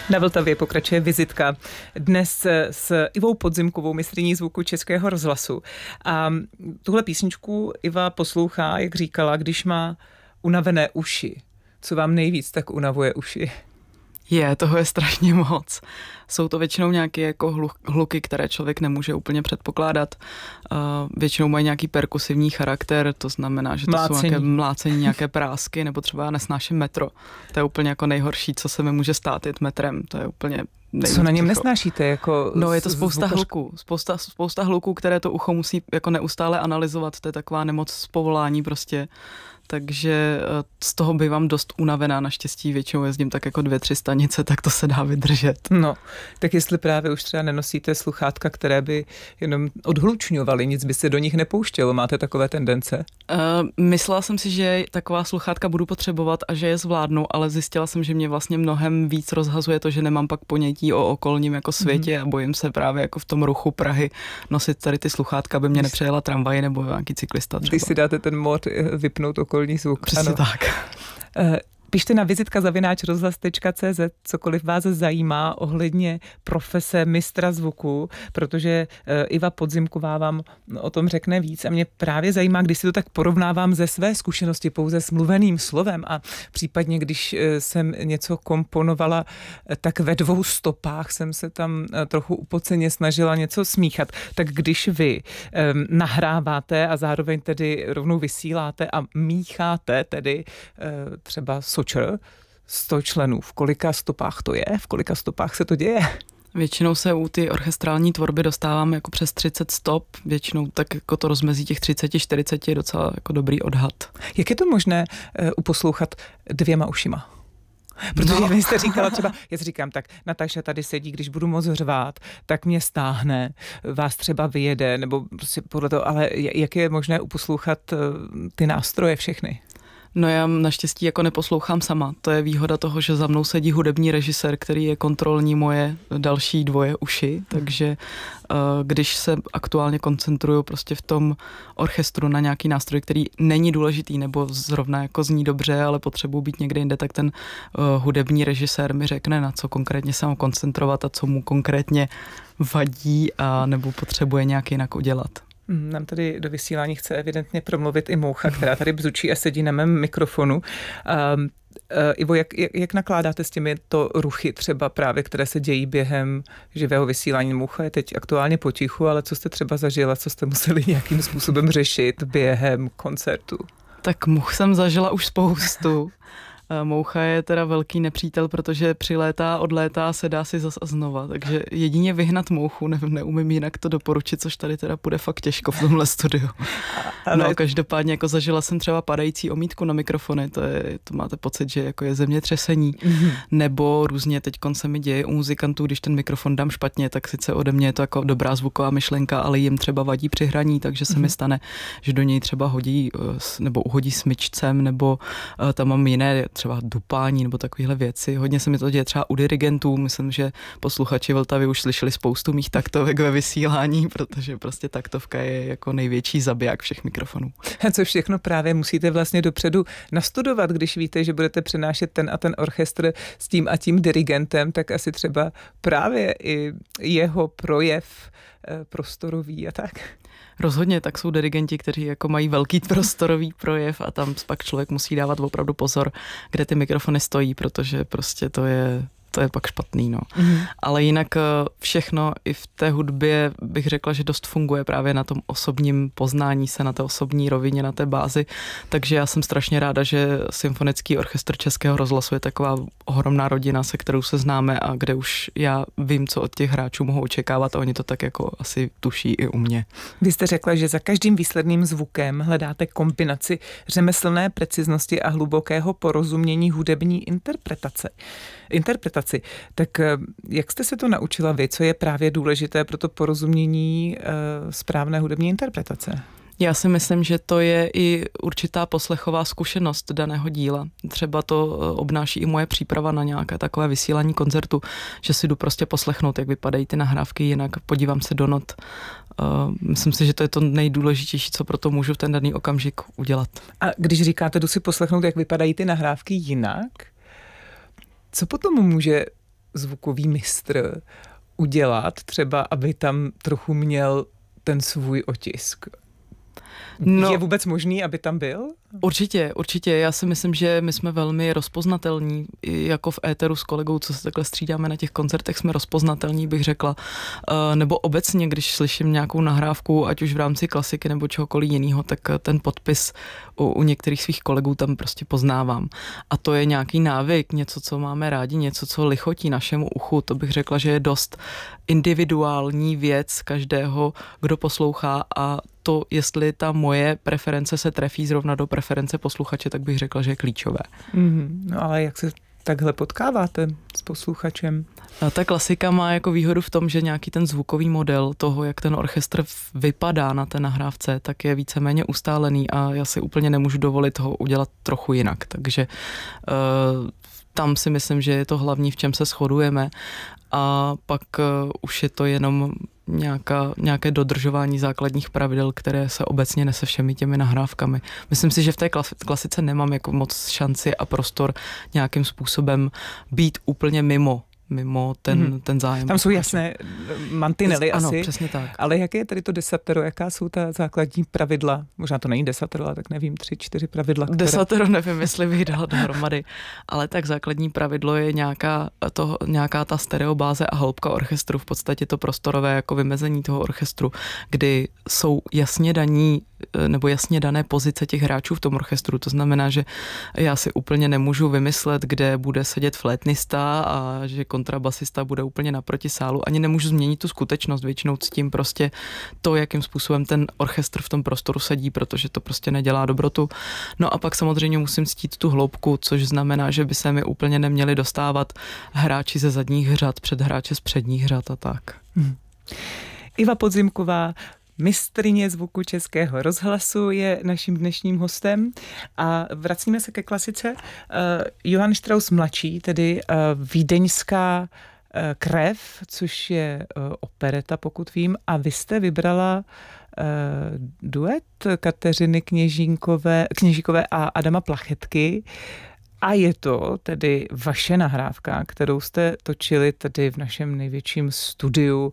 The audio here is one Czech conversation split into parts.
Na Vltavě pokračuje vizitka. Dnes s Ivou Podzimkovou, mistryní zvuku Českého rozhlasu. A tuhle písničku Iva poslouchá, jak říkala, když má unavené uši. Co vám nejvíc tak unavuje uši? Toho je strašně moc. Jsou to většinou nějaké jako hluky, které člověk nemůže úplně předpokládat. Většinou mají nějaký perkusivní charakter, to znamená, že to jsou nějaké mlácení, nějaké prásky, nebo třeba já nesnáším metro. To je úplně jako nejhorší, co se mi může stát, jet metrem. To je úplně co na něm nesnášíte? Jako no, je to spousta hluků. Spousta hluků, které to ucho musí jako neustále analyzovat. To je taková nemoc z povolání prostě. Takže z toho bývám dost unavená, naštěstí většinou jezdím tak jako 2-3 stanice, tak to se dá vydržet. No, tak jestli právě už třeba nenosíte sluchátka, které by jenom odhlučňovaly, nic by se do nich nepouštělo, máte takové tendence? Myslela jsem si, že taková sluchátka budu potřebovat a že je zvládnu, ale zjistila jsem, že mě vlastně mnohem víc rozhazuje to, že nemám pak ponětí o okolním jako světě a bojím se právě jako v tom ruchu Prahy nosit tady ty sluchátka, aby mě nepřejela tramvaj nebo nějaký cyklista třeba. Když si dáte ten mod vypnout okolní zvuk. Přesně tak. Píšte na vizitka@rozhlas.cz, cokoliv vás zajímá ohledně profese mistra zvuku, protože Iva Podzimková vám o tom řekne víc a mě právě zajímá, když si to tak porovnávám ze své zkušenosti pouze s mluveným slovem a případně, když jsem něco komponovala, tak ve 2 stopách jsem se tam trochu upoceně snažila něco smíchat. Tak když vy nahráváte a zároveň tedy rovnou vysíláte a mícháte tedy třeba Sočr, 100 členů. V kolika stopách to je? V kolika stopách se to děje? Většinou se u ty orchestrální tvorby dostáváme jako přes 30 stop. Většinou tak jako to rozmezí těch 30-40 je docela jako dobrý odhad. Jak je to možné uposlouchat 2 ušima? Protože vy jste říkala třeba, já si říkám tak, Natáša tady sedí, když budu moc řvát, tak mě stáhne, vás třeba vyjede, nebo prostě podle toho, ale jak je možné uposlouchat ty nástroje všechny? No já naštěstí jako neposlouchám sama. To je výhoda toho, že za mnou sedí hudební režisér, který je kontrolní moje další 2 uši, takže když se aktuálně koncentruju prostě v tom orchestru na nějaký nástroj, který není důležitý nebo zrovna jako zní dobře, ale potřebuji být někde jinde, tak ten hudební režisér mi řekne, na co konkrétně se mám koncentrovat a co mu konkrétně vadí a nebo potřebuje nějak jinak udělat. Nám tady do vysílání chce evidentně promluvit i moucha, která tady bzučí a sedí na mém mikrofonu. Ivo, jak nakládáte s těmito ruchy třeba právě, které se dějí během živého vysílání? Moucha je teď aktuálně potichu, ale co jste třeba zažila, co jste museli nějakým způsobem řešit během koncertu? Tak much jsem zažila už spoustu. Moucha je teda velký nepřítel, protože přilétá, odlétá, sedá si zas a znova, takže jedině vyhnat mouchu, neumím jinak to doporučit, což tady teda půjde fakt těžko v tomhle studiu. No každopádně jako zažila jsem třeba padající omítku na mikrofony, to máte pocit, že jako je zemětřesení, nebo různě teďkon se mi děje u muzikantů, když ten mikrofon dám špatně, tak sice ode mě je to jako dobrá zvuková myšlenka, ale jim třeba vadí při hraní, takže se mi stane, že do něj třeba hodí nebo uhodí smyčcem, nebo tam mám jiné třeba dupání nebo takovéhle věci. Hodně se mi to děje třeba u dirigentů. Myslím, že posluchači Vltavy už slyšeli spoustu mých taktovek ve vysílání, protože prostě taktovka je jako největší zabiják všech mikrofonů. A co všechno právě musíte vlastně dopředu nastudovat, když víte, že budete přenášet ten a ten orchestr s tím a tím dirigentem, tak asi třeba právě i jeho projev prostorový a tak. Rozhodně, tak jsou dirigenti, kteří jako mají velký prostorový projev a tam pak člověk musí dávat opravdu pozor, kde ty mikrofony stojí, protože prostě to je pak špatný, no. Ale jinak všechno i v té hudbě bych řekla, že dost funguje právě na tom osobním poznání se, na té osobní rovině, na té bázi, takže já jsem strašně ráda, že Symfonický orchestr Českého rozhlasu je taková ohromná rodina, se kterou se známe a kde už já vím, co od těch hráčů mohou očekávat a oni to tak jako asi tuší i u mě. Vy jste řekla, že za každým výsledným zvukem hledáte kombinaci řemeslné preciznosti a hlubokého porozumění hudební interpretaci. Tak jak jste se to naučila vy? Co je právě důležité pro to porozumění správné hudební interpretace? Já si myslím, že to je i určitá poslechová zkušenost daného díla. Třeba to obnáší i moje příprava na nějaké takové vysílání koncertu, že si jdu prostě poslechnout, jak vypadají ty nahrávky jinak, podívám se do not. Myslím si, že to je to nejdůležitější, co pro to můžu v ten daný okamžik udělat. A když říkáte, jdu si poslechnout, jak vypadají ty nahrávky jinak, co potom může zvukový mistr udělat, třeba aby tam trochu měl ten svůj otisk? No, je vůbec možný, aby tam byl? Určitě. Já si myslím, že my jsme velmi rozpoznatelní, jako v éteru s kolegou, co se takhle střídáme na těch koncertech, jsme rozpoznatelní, bych řekla. Nebo obecně, když slyším nějakou nahrávku, ať už v rámci klasiky nebo čehokoliv jiného, tak ten podpis u některých svých kolegů tam prostě poznávám. A to je nějaký návyk, něco, co máme rádi, něco, co lichotí našemu uchu. To bych řekla, že je dost individuální věc každého, kdo poslouchá, a to, jestli ta moje preference se trefí zrovna do preference posluchače, tak bych řekla, že je klíčové. No ale jak se takhle potkáváte s posluchačem? A ta klasika má jako výhodu v tom, že nějaký ten zvukový model toho, jak ten orchestr vypadá na té nahrávce, tak je víceméně ustálený a já si úplně nemůžu dovolit ho udělat trochu jinak. Takže tam si myslím, že je to hlavní, v čem se shodujeme, a pak už je to jenom nějaké dodržování základních pravidel, které se obecně nese všemi těmi nahrávkami. Myslím si, že v té klasice nemám jako moc šanci a prostor nějakým způsobem být úplně mimo ten zájem. Tam jsou jasné mantinely asi. Ano, přesně tak. Ale jaké je tady to desatero? Jaká jsou ta základní pravidla? Možná to není desatero, ale tak nevím, 3-4 pravidla. Které... Desatero nevím, jestli bych dala dohromady, ale tak základní pravidlo je nějaká ta stereobáze a hloubka orchestru, v podstatě to prostorové jako vymezení toho orchestru, kdy jsou jasně dané pozice těch hráčů v tom orchestru. To znamená, že já si úplně nemůžu vymyslet, kde bude sedět flétnista a že kontrabasista bude úplně naproti sálu. Ani nemůžu změnit tu skutečnost. Většinou ctím prostě to, jakým způsobem ten orchestr v tom prostoru sedí, protože to prostě nedělá dobrotu. No a pak samozřejmě musím ctít tu hloubku, což znamená, že by se mi úplně neměli dostávat hráči ze zadních řad před hráče z předních řad a tak. Iva Podzimková, mistryně zvuku Českého rozhlasu, je naším dnešním hostem a vracíme se ke klasice. Johann Strauss mladší, tedy vídeňská krev, což je opereta, pokud vím, a vy jste vybrala duet Kateřiny Kněžíkové a Adama Plachetky. A je to tedy vaše nahrávka, kterou jste točili tedy v našem největším studiu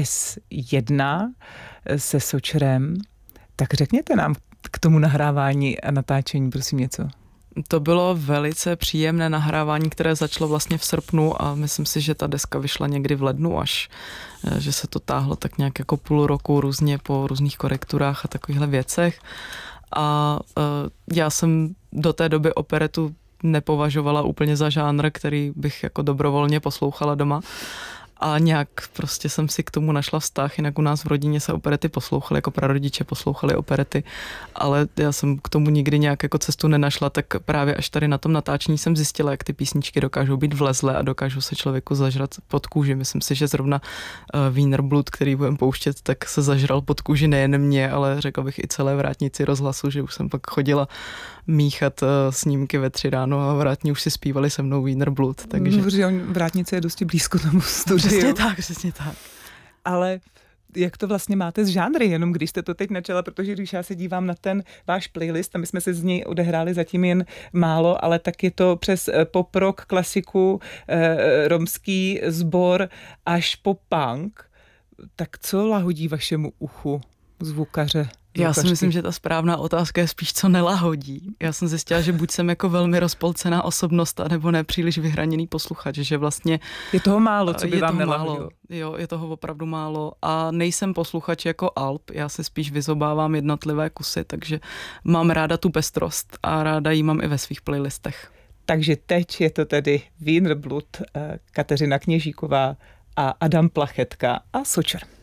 S1 se Sočerem. Tak řekněte nám k tomu nahrávání a natáčení, prosím, něco. To bylo velice příjemné nahrávání, které začalo vlastně v srpnu a myslím si, že ta deska vyšla někdy v lednu až, že se to táhlo tak nějak jako půl roku různě po různých korekturách a takovýchhle věcech. A já jsem do té doby operetu nepovažovala úplně za žánr, který bych jako dobrovolně poslouchala doma. A nějak prostě jsem si k tomu našla vztah, jinak u nás v rodině se operety poslouchaly, jako prarodiče poslouchali operety, ale já jsem k tomu nikdy nějak jako cestu nenašla, tak právě až tady na tom natáčení jsem zjistila, jak ty písničky dokážou být vlezlé a dokážou se člověku zažrat pod kůži. Myslím si, že zrovna Wiener Blut, který budem pouštět, tak se zažral pod kůži nejen mě, ale řekla bych i celé vrátnici rozhlasu, že už jsem pak chodila míchat snímky ve 3 ráno a vrátní už si zpívali se mnou Wiener Blut. Takže... Vrátnice je dosti blízko tomu studiu. Přesně tak. Ale jak to vlastně máte z žánry, jenom když jste to teď načala, protože když já se dívám na ten váš playlist, a my jsme se z něj odehráli zatím jen málo, ale tak je to přes pop rock, klasiku, romský sbor až po punk. Tak co lahodí vašemu uchu zvukaře? Já si myslím, že ta správná otázka je spíš, co nelahodí. Já jsem zjistila, že buď jsem jako velmi rozpolcená osobnost, anebo nepříliš vyhraněný posluchač, že vlastně... Je toho málo, co by vám nelahodilo. Jo, je toho opravdu málo a nejsem posluchač jako alp, já se spíš vyzobávám jednotlivé kusy, takže mám ráda tu pestrost a ráda ji mám i ve svých playlistech. Takže teď je to tedy Wiener Blut, Kateřina Kněžíková a Adam Plachetka a Sočer.